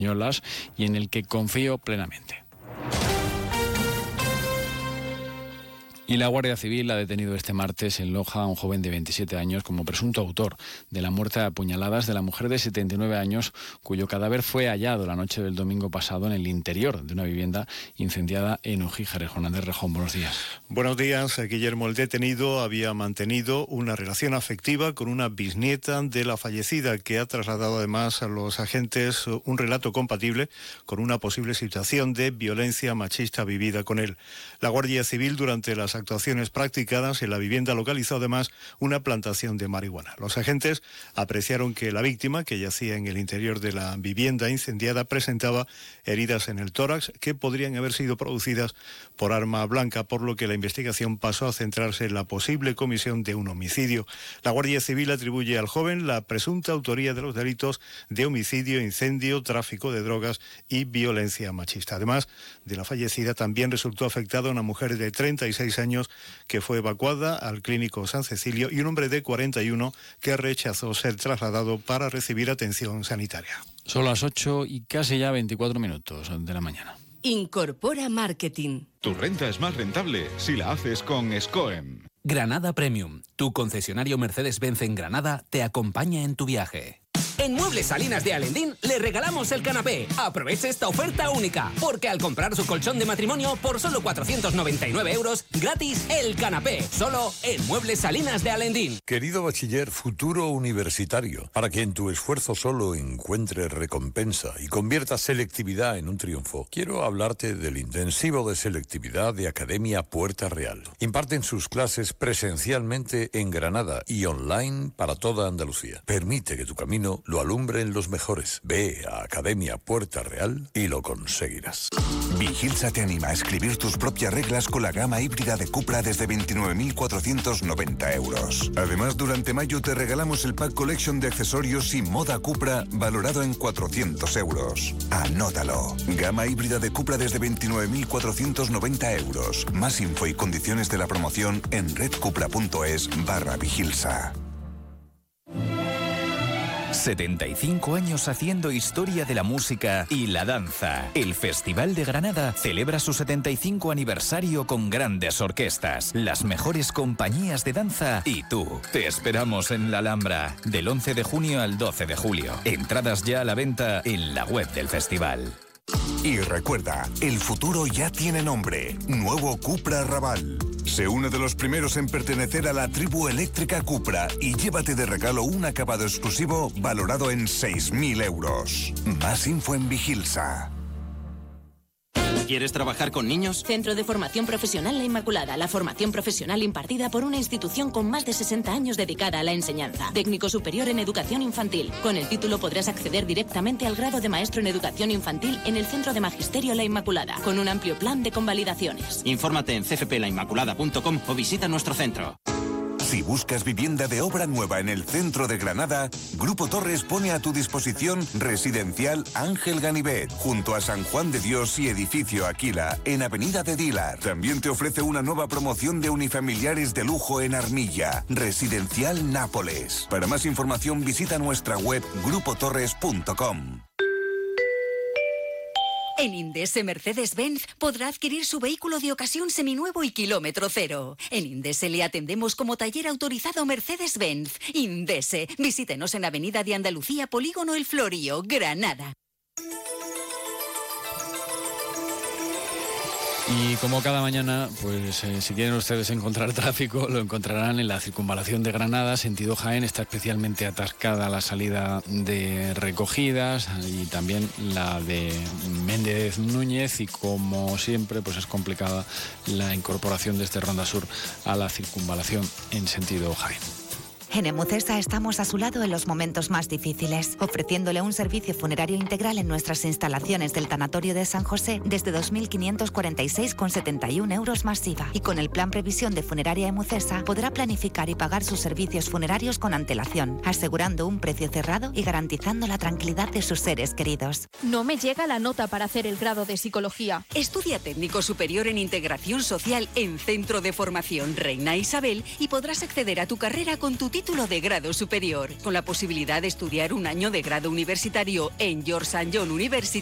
españolas y en el que confío plenamente. Y la Guardia Civil ha detenido este martes en Loja a un joven de 27 años como presunto autor de la muerte a puñaladas de la mujer de 79 años cuyo cadáver fue hallado la noche del domingo pasado en el interior de una vivienda incendiada en Ugíjar. Juan Andrés Rejón, buenos días. Buenos días, Guillermo. El detenido había mantenido una relación afectiva con una bisnieta de la fallecida, que ha trasladado además a los agentes un relato compatible con una posible situación de violencia machista vivida con él. La Guardia Civil, durante las actuaciones practicadas en la vivienda, localizó además una plantación de marihuana. Los agentes apreciaron que la víctima, que yacía en el interior de la vivienda incendiada, presentaba heridas en el tórax que podrían haber sido producidas por arma blanca, por lo que la investigación pasó a centrarse en la posible comisión de un homicidio. La Guardia Civil atribuye al joven la presunta autoría de los delitos de homicidio, incendio, tráfico de drogas y violencia machista. Además de la fallecida, también resultó afectada una mujer de 36 años que fue evacuada al Clínico San Cecilio y un hombre de 41 que rechazó ser trasladado para recibir atención sanitaria. Son las 8 y casi ya 24 minutos de la mañana. Incorpora Marketing. Tu renta es más rentable si la haces con SCOEM. Granada Premium, tu concesionario Mercedes-Benz en Granada, te acompaña en tu viaje. En Muebles Salinas de Alendín le regalamos el canapé. Aproveche esta oferta única, porque al comprar su colchón de matrimonio por solo 499 euros, gratis el canapé. Solo en Muebles Salinas de Alendín. Querido bachiller, futuro universitario, para que en tu esfuerzo solo encuentres recompensa y conviertas selectividad en un triunfo, quiero hablarte del intensivo de selectividad de Academia Puerta Real. Imparten sus clases presencialmente en Granada y online para toda Andalucía. Permite que tu camino lo alumbren los mejores. Ve a Academia Puerta Real y lo conseguirás. Vigilsa te anima a escribir tus propias reglas con la gama híbrida de Cupra desde 29.490 euros. Además, durante mayo te regalamos el Pack Collection de accesorios y moda Cupra valorado en 400 euros. Anótalo. Gama híbrida de Cupra desde 29.490 euros. Más info y condiciones de la promoción en redcupra.es/Vigilsa. 75 años haciendo historia de la música y la danza. El Festival de Granada celebra su 75 aniversario con grandes orquestas, las mejores compañías de danza y tú. Te esperamos en la Alhambra, del 11 de junio al 12 de julio. Entradas ya a la venta en la web del festival. Y recuerda, el futuro ya tiene nombre. Nuevo Cupra Raval. Sé uno de los primeros en pertenecer a la tribu eléctrica Cupra y llévate de regalo un acabado exclusivo valorado en 6.000 euros. Más info en Vigilsa. ¿Quieres trabajar con niños? Centro de Formación Profesional La Inmaculada. La formación profesional impartida por una institución con más de 60 años dedicada a la enseñanza. Técnico superior en educación infantil. Con el título podrás acceder directamente al grado de maestro en educación infantil en el Centro de Magisterio La Inmaculada, con un amplio plan de convalidaciones. Infórmate en cfplainmaculada.com o visita nuestro centro. Si buscas vivienda de obra nueva en el centro de Granada, Grupo Torres pone a tu disposición Residencial Ángel Ganivet, junto a San Juan de Dios y Edificio Aquila, en Avenida de Dilar. También te ofrece una nueva promoción de unifamiliares de lujo en Armilla, Residencial Nápoles. Para más información visita nuestra web grupotorres.com. En Indese Mercedes-Benz podrá adquirir su vehículo de ocasión seminuevo y kilómetro cero. En Indese le atendemos como taller autorizado Mercedes-Benz. Indese, visítenos en Avenida de Andalucía, Polígono El Florío, Granada. Y como cada mañana, pues si quieren ustedes encontrar tráfico, lo encontrarán en la circunvalación de Granada, sentido Jaén. Está especialmente atascada la salida de Recogidas y también la de Méndez Núñez, y como siempre, pues es complicada la incorporación de este Ronda Sur a la circunvalación en sentido Jaén. En Emucesa estamos a su lado en los momentos más difíciles, ofreciéndole un servicio funerario integral en nuestras instalaciones del Tanatorio de San José desde 2.546,71 euros más IVA. Y con el plan Previsión de Funeraria Emucesa podrá planificar y pagar sus servicios funerarios con antelación, asegurando un precio cerrado y garantizando la tranquilidad de sus seres queridos. No me llega la nota para hacer el grado de Psicología. Estudia técnico superior en Integración Social en Centro de Formación Reina Isabel y podrás acceder a tu carrera con tu título título de grado superior, con la posibilidad de estudiar un año de grado universitario en George St. John University